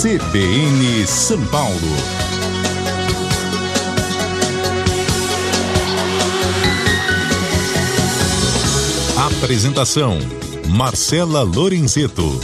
CBN São Paulo. Apresentação: Marcela Lorenzeto.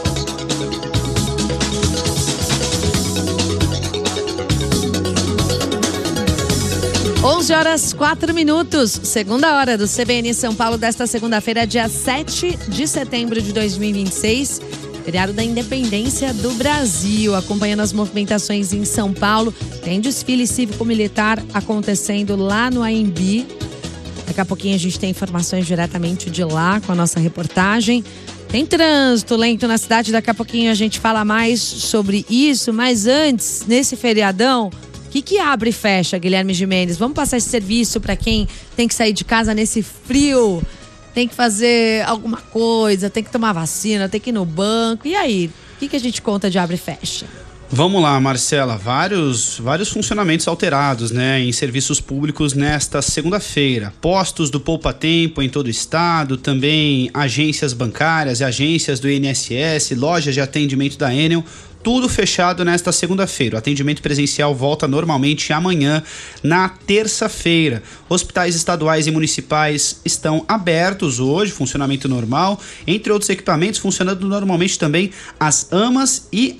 11h04, segunda hora do CBN São Paulo desta segunda-feira, dia 7 de setembro de 2026, feriado da Independência do Brasil. Acompanhando as movimentações em São Paulo, tem desfile cívico-militar acontecendo lá no AMB. Daqui a pouquinho a gente tem informações diretamente de lá com a nossa reportagem. Tem trânsito lento na cidade, daqui a pouquinho a gente fala mais sobre isso, mas antes, nesse feriadão, o que abre e fecha, Guilherme Gimenez? Vamos passar esse serviço para quem tem que sair de casa nesse frio, tem que fazer alguma coisa, tem que tomar vacina, tem que ir no banco. E aí, o que a gente conta de abre e fecha? Vamos lá, Marcela, vários funcionamentos alterados, né, em serviços públicos nesta segunda-feira. Postos do Poupa Tempo em todo o estado, também agências bancárias e agências do INSS, lojas de atendimento da Enel, tudo fechado nesta segunda-feira. O atendimento presencial volta normalmente amanhã, na terça-feira. Hospitais estaduais e municipais estão abertos hoje, funcionamento normal. Entre outros equipamentos, funcionando normalmente também as AMAs e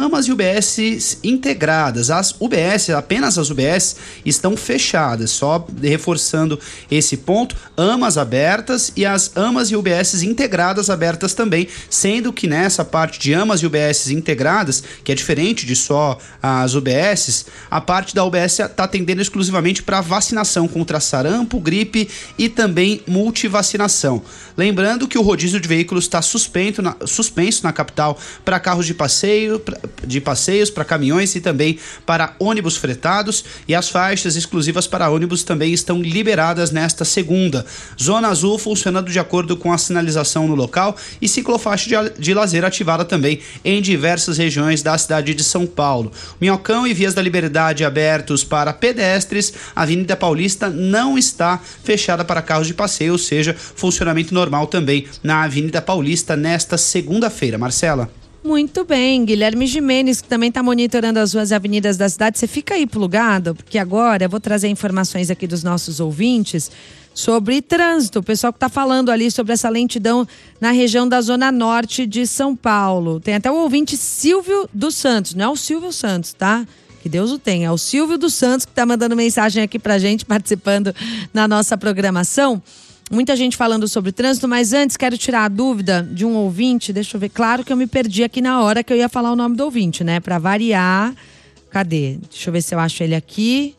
UBS integradas. Apenas as UBS estão fechadas. Só reforçando esse ponto, AMAs abertas e as AMAs e UBS integradas abertas também, sendo que nessa parte de AMAs e UBS integradas, que é diferente de só as UBSs, a parte da UBS está atendendo exclusivamente para vacinação contra sarampo, gripe e também multivacinação. Lembrando que o rodízio de veículos está suspenso na capital para carros de passeios, para caminhões e também para ônibus fretados, e as faixas exclusivas para ônibus também estão liberadas nesta segunda. Zona Azul funcionando de acordo com a sinalização no local e ciclofaixa de lazer ativada também em diversas regiões da cidade de São Paulo. Minhocão e Vias da Liberdade abertos para pedestres. A Avenida Paulista não está fechada para carros de passeio, ou seja, funcionamento normal também na Avenida Paulista nesta segunda-feira. Marcela? Muito bem, Guilherme Gimenez, que também está monitorando as ruas e avenidas da cidade. Você fica aí plugado, porque agora eu vou trazer informações aqui dos nossos ouvintes sobre trânsito. O pessoal que está falando ali sobre essa lentidão na região da Zona Norte de São Paulo. Tem até o ouvinte Silvio dos Santos, não é o Silvio Santos, tá? Que Deus o tenha. É o Silvio dos Santos que está mandando mensagem aqui pra gente, participando na nossa programação. Muita gente falando sobre trânsito, mas antes quero tirar a dúvida de um ouvinte. Deixa eu ver, claro que eu me perdi aqui na hora que eu ia falar o nome do ouvinte, né? Pra variar. Cadê? Deixa eu ver se eu acho ele aqui.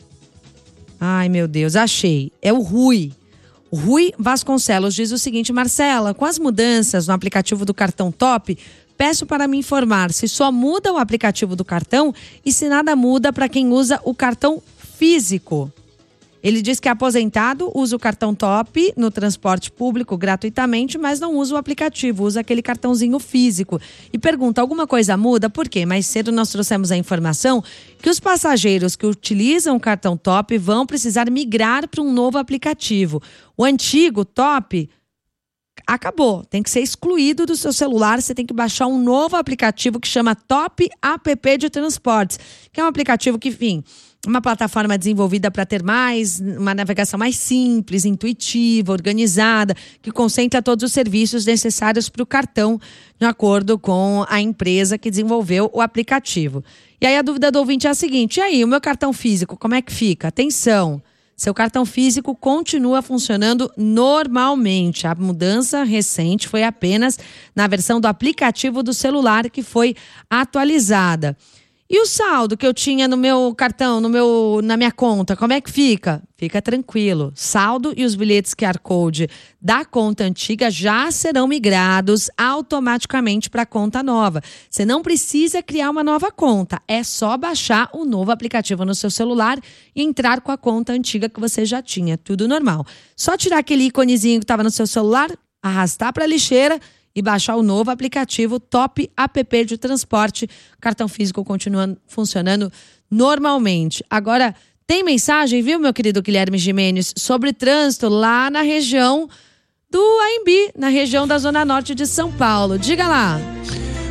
Ai, meu Deus, achei. É o Rui. O Rui Vasconcelos diz o seguinte: Marcela, com as mudanças no aplicativo do cartão Top, peço para me informar se só muda o aplicativo do cartão e se nada muda para quem usa o cartão físico. Ele diz que é aposentado, usa o cartão Top no transporte público gratuitamente, mas não usa o aplicativo, usa aquele cartãozinho físico. E pergunta, alguma coisa muda? Por quê? Mais cedo nós trouxemos a informação que os passageiros que utilizam o cartão Top vão precisar migrar para um novo aplicativo. O antigo Top acabou, tem que ser excluído do seu celular. Você tem que baixar um novo aplicativo que chama Top App de Transportes, que é um aplicativo que, enfim, uma plataforma desenvolvida para ter uma navegação mais simples, intuitiva, organizada, que concentra todos os serviços necessários para o cartão, de acordo com a empresa que desenvolveu o aplicativo. E aí a dúvida do ouvinte é a seguinte: e aí, o meu cartão físico, como é que fica? Atenção! Seu cartão físico continua funcionando normalmente. A mudança recente foi apenas na versão do aplicativo do celular que foi atualizada. E o saldo que eu tinha no meu cartão, na minha conta, como é que fica? Fica tranquilo. Saldo e os bilhetes QR Code da conta antiga já serão migrados automaticamente para a conta nova. Você não precisa criar uma nova conta. É só baixar o novo aplicativo no seu celular e entrar com a conta antiga que você já tinha. Tudo normal. Só tirar aquele íconezinho que estava no seu celular, arrastar para a lixeira e baixar o novo aplicativo Top App de Transporte. Cartão físico continua funcionando normalmente. Agora, tem mensagem, viu, meu querido Guilherme Gimenez, sobre trânsito lá na região do AMB, na região da Zona Norte de São Paulo. Diga lá.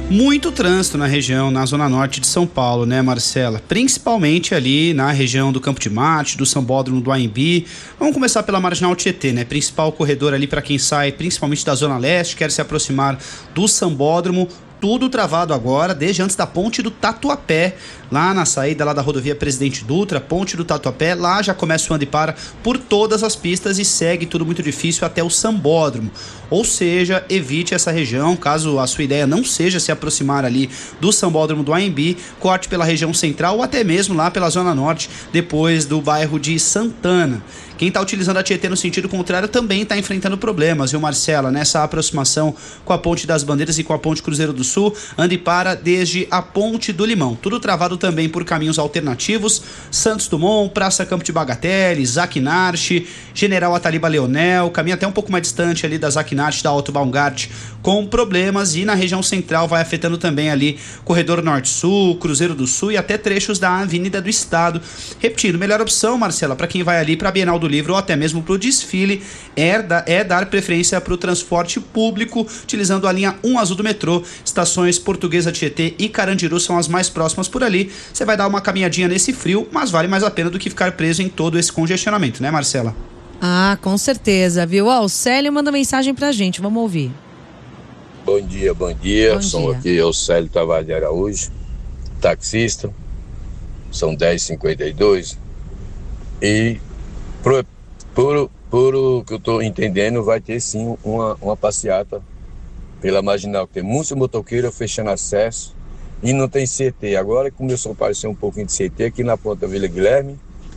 Muito trânsito na região, na zona norte de São Paulo, né, Marcela? Principalmente ali na região do Campo de Marte, do Sambódromo do Anhembi. Vamos começar pela Marginal Tietê, né? Principal corredor ali para quem sai principalmente da zona leste, quer se aproximar do Sambódromo. Tudo travado agora, desde antes da ponte do Tatuapé, lá na saída lá da rodovia Presidente Dutra, ponte do Tatuapé, lá já começa o anda e para por todas as pistas e segue tudo muito difícil até o Sambódromo. Ou seja, evite essa região, caso a sua ideia não seja se aproximar ali do Sambódromo do Anhembi, corte pela região central ou até mesmo lá pela zona norte, depois do bairro de Santana. Quem está utilizando a Tietê no sentido contrário também está enfrentando problemas, viu, Marcela? Nessa aproximação com a Ponte das Bandeiras e com a Ponte Cruzeiro do Sul, anda e para desde a Ponte do Limão. Tudo travado também por caminhos alternativos, Santos Dumont, Praça Campo de Bagatelle, Zaquinarte, General Ataliba Leonel, caminho até um pouco mais distante ali da Zaquinarte, da Otto Baumgart, com problemas, e na região central vai afetando também ali Corredor Norte-Sul, Cruzeiro do Sul e até trechos da Avenida do Estado. Repetindo, melhor opção, Marcela, para quem vai ali para a Bienal do Livro ou até mesmo para o desfile é dar preferência para o transporte público, utilizando a linha 1 azul do metrô. Estações Portuguesa, Tietê e Carandiru são as mais próximas por ali. Você vai dar uma caminhadinha nesse frio, mas vale mais a pena do que ficar preso em todo esse congestionamento, né, Marcela? Ah, com certeza, viu? Ó, o Célio manda mensagem pra gente, vamos ouvir. Bom dia. Sou aqui, o Célio Tavares de Araújo, taxista. São 10h52 e por o que eu estou entendendo, vai ter sim uma passeata pela Marginal, que tem muitos motoqueiros fechando acesso e não tem CT. Agora começou a aparecer um pouquinho de CT aqui na ponta da Vila Guilherme,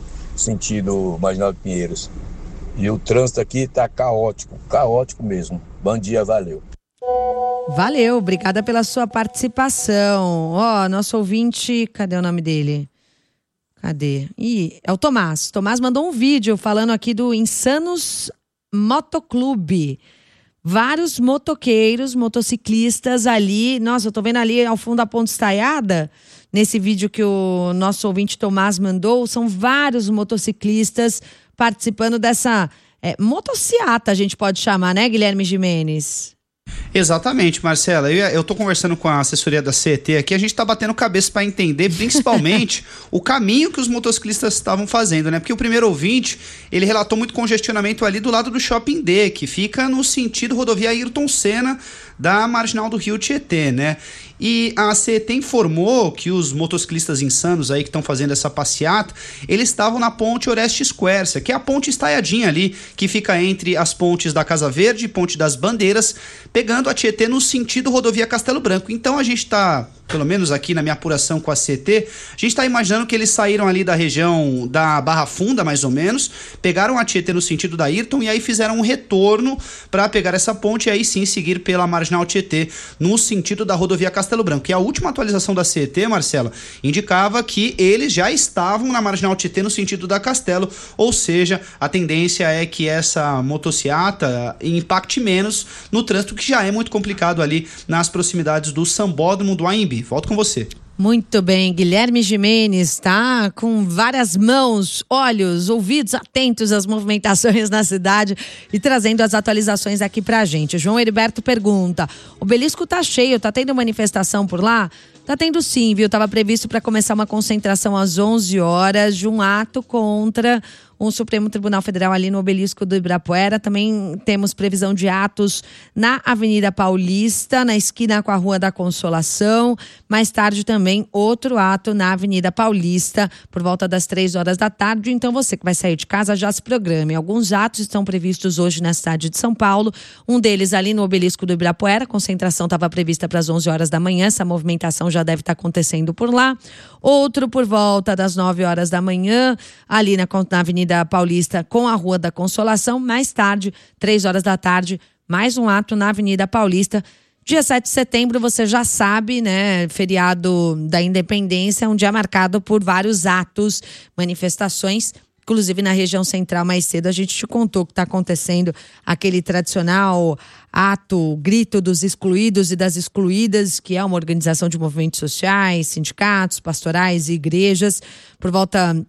sentido Marginal de Pinheiros. E o trânsito aqui está caótico mesmo. Bom dia, valeu. Valeu, obrigada pela sua participação. Ó, nosso ouvinte, cadê o nome dele? Cadê? Ih, é o Tomás. Tomás mandou um vídeo falando aqui do Insanos Motoclube. Vários motoqueiros, motociclistas ali. Nossa, eu tô vendo ali ao fundo da Ponte Estaiada, nesse vídeo que o nosso ouvinte Tomás mandou, são vários motociclistas participando dessa motociata, a gente pode chamar, né, Guilherme Gimenez? Exatamente, Marcela. Eu tô conversando com a assessoria da CET aqui, a gente tá batendo cabeça para entender principalmente o caminho que os motociclistas estavam fazendo, né? Porque o primeiro ouvinte, ele relatou muito congestionamento ali do lado do Shopping D, que fica no sentido rodovia Ayrton Senna, da Marginal do Rio Tietê, né? E a CET informou que os motociclistas insanos aí que estão fazendo essa passeata, eles estavam na ponte Orestes Quercia, que é a ponte estaiadinha ali, que fica entre as pontes da Casa Verde e Ponte das Bandeiras, pegando a Tietê no sentido rodovia Castelo Branco. Então a gente está, pelo menos aqui na minha apuração com a CET, a gente está imaginando que eles saíram ali da região da Barra Funda, mais ou menos, pegaram a Tietê no sentido da Ayrton e aí fizeram um retorno para pegar essa ponte e aí sim seguir pela Marginal Tietê no sentido da rodovia Castelo Branco. E a última atualização da CET, Marcela, indicava que eles já estavam na Marginal Tietê no sentido da Castelo, ou seja, a tendência é que essa motociata impacte menos no trânsito, que já é muito complicado ali nas proximidades do Sambódromo do Anhembi. Volto com você. Muito bem, Guilherme Gimenez tá com várias mãos, olhos, ouvidos atentos às movimentações na cidade e trazendo as atualizações aqui pra gente. João Heriberto pergunta: o Obelisco tá cheio, tá tendo manifestação por lá? Tá tendo sim, viu? Tava previsto para começar uma concentração às 11 horas de um ato contra o Supremo Tribunal Federal ali no Obelisco do Ibirapuera. Também temos previsão de atos na Avenida Paulista, na esquina com a Rua da Consolação. Mais tarde também outro ato na Avenida Paulista, por volta das 3 horas da tarde. Então você que vai sair de casa já se programe. Alguns atos estão previstos hoje na cidade de São Paulo. Um deles ali no Obelisco do Ibirapuera. A concentração estava prevista para as 11 horas da manhã. Essa movimentação já deve estar acontecendo por lá. Outro por volta das 9 horas da manhã, ali na Avenida Paulista com a Rua da Consolação. Mais tarde, 3 horas da tarde, mais um ato na Avenida Paulista. Dia 7 de setembro, você já sabe, né? Feriado da Independência, um dia marcado por vários atos, manifestações. Inclusive na região central, mais cedo, a gente te contou que está acontecendo aquele tradicional ato, grito dos excluídos e das excluídas, que é uma organização de movimentos sociais, sindicatos, pastorais e igrejas, por volta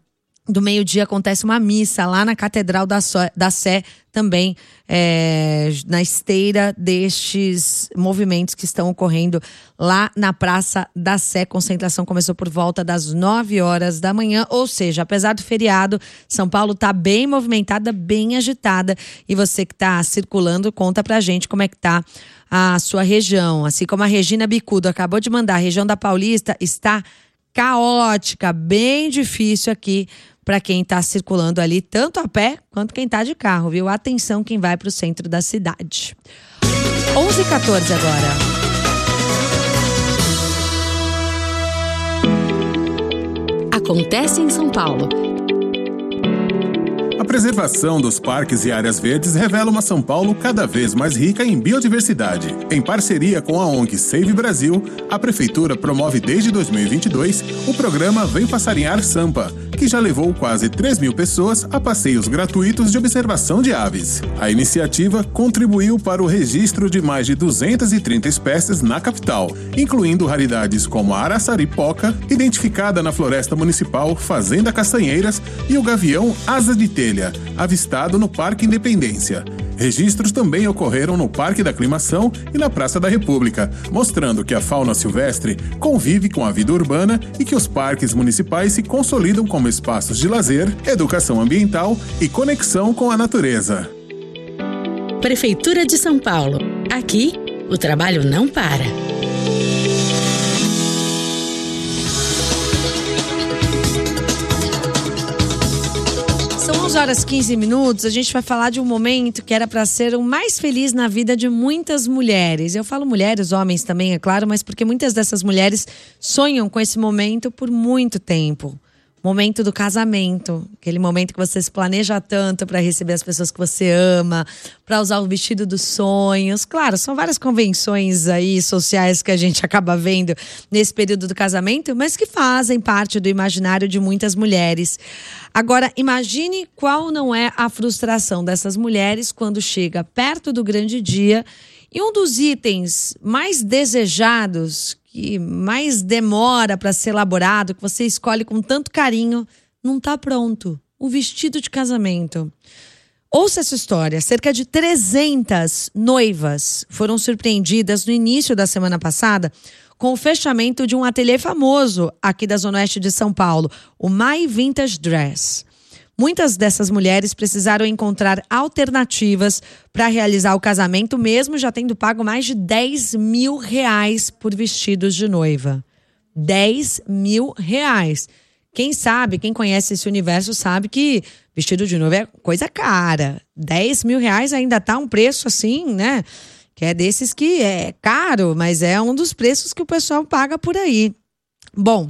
do meio-dia acontece uma missa lá na Catedral da Sé também, na esteira destes movimentos que estão ocorrendo lá na Praça da Sé. Concentração começou por volta das 9 horas da manhã, ou seja, apesar do feriado, São Paulo está bem movimentada, bem agitada, e você que está circulando, conta pra gente como é que tá a sua região. Assim como a Regina Bicudo acabou de mandar, a região da Paulista está caótica, bem difícil aqui para quem está circulando ali, tanto a pé quanto quem está de carro, viu? Atenção quem vai para o centro da cidade. 11h14 agora. Acontece em São Paulo. A preservação dos parques e áreas verdes revela uma São Paulo cada vez mais rica em biodiversidade. Em parceria com a ONG Save Brasil, a Prefeitura promove desde 2022 o programa Vem Passarinhar Sampa, que já levou quase 3.000 pessoas a passeios gratuitos de observação de aves. A iniciativa contribuiu para o registro de mais de 230 espécies na capital, incluindo raridades como a araçaripoca, identificada na Floresta Municipal Fazenda Castanheiras, e o gavião asa de telha, avistado no Parque Independência. Registros também ocorreram no Parque da Aclimação e na Praça da República, mostrando que a fauna silvestre convive com a vida urbana e que os parques municipais se consolidam como espaços de lazer, educação ambiental e conexão com a natureza. Prefeitura de São Paulo. Aqui, o trabalho não para. São 11h15, a gente vai falar de um momento que era para ser o mais feliz na vida de muitas mulheres. Eu falo mulheres, homens também, é claro, mas porque muitas dessas mulheres sonham com esse momento por muito tempo. Momento do casamento, aquele momento que você se planeja tanto para receber as pessoas que você ama, para usar o vestido dos sonhos. Claro, são várias convenções aí sociais que a gente acaba vendo nesse período do casamento, mas que fazem parte do imaginário de muitas mulheres. Agora, imagine qual não é a frustração dessas mulheres quando chega perto do grande dia e um dos itens mais desejados, que mais demora para ser elaborado, que você escolhe com tanto carinho, não está pronto. O vestido de casamento. Ouça essa história. Cerca de 300 noivas foram surpreendidas no início da semana passada com o fechamento de um ateliê famoso aqui da Zona Oeste de São Paulo, o My Vintage Dress. Muitas dessas mulheres precisaram encontrar alternativas para realizar o casamento, mesmo já tendo pago mais de R$10 mil por vestidos de noiva. R$10 mil. Quem sabe, quem conhece esse universo sabe que vestido de noiva é coisa cara. R$10 mil ainda tá um preço assim, né? Que é desses que é caro, mas é um dos preços que o pessoal paga por aí. Bom,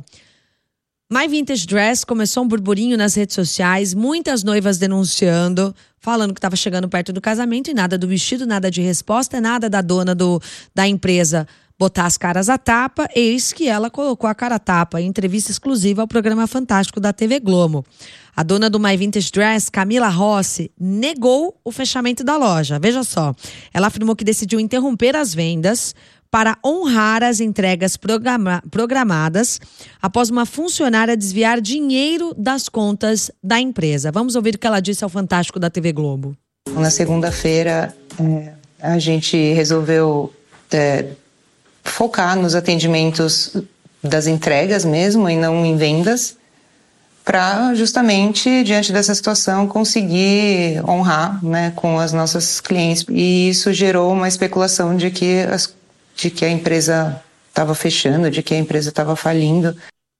My Vintage Dress começou um burburinho nas redes sociais, muitas noivas denunciando, falando que estava chegando perto do casamento e nada do vestido, nada de resposta, nada da dona da empresa botar as caras à tapa. Eis que ela colocou a cara à tapa em entrevista exclusiva ao programa Fantástico da TV Globo. A dona do My Vintage Dress, Camila Rossi, negou o fechamento da loja. Veja só, ela afirmou que decidiu interromper as vendas para honrar as entregas programadas após uma funcionária desviar dinheiro das contas da empresa. Vamos ouvir o que ela disse ao Fantástico da TV Globo. Na segunda-feira, a gente resolveu focar nos atendimentos das entregas mesmo e não em vendas, para justamente, diante dessa situação, conseguir honrar, né, com as nossas clientes. E isso gerou uma especulação de que a empresa estava fechando, de que a empresa estava falindo.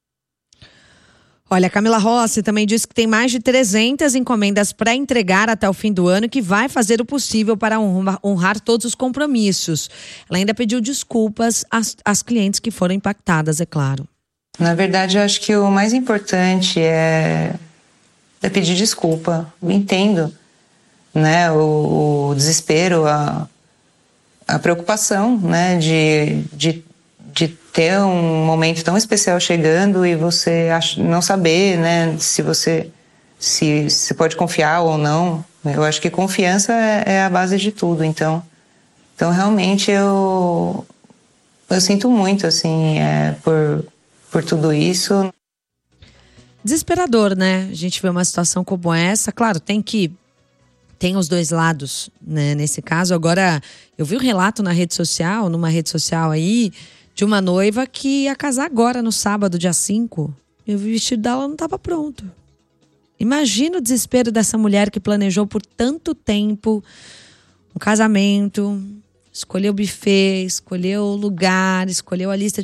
Olha, a Camila Rossi também disse que tem mais de 300 encomendas para entregar até o fim do ano, que vai fazer o possível para honrar todos os compromissos. Ela ainda pediu desculpas às clientes que foram impactadas, é claro. Na verdade, eu acho que o mais importante é pedir desculpa. Eu entendo, né, o desespero, a preocupação, né, de ter um momento tão especial chegando e você não saber, né, se você pode confiar ou não. Eu acho que confiança é a base de tudo. Então realmente eu sinto muito, assim, por tudo isso. desesperador, né? A gente vê uma situação como essa. Claro, tem os dois lados, né? Nesse caso, agora, eu vi um relato numa rede social aí, de uma noiva que ia casar agora, no sábado, dia 5. E o vestido dela não estava pronto. Imagina o desespero dessa mulher que planejou por tanto tempo um casamento, escolheu o buffet, escolheu o lugar, escolheu a lista de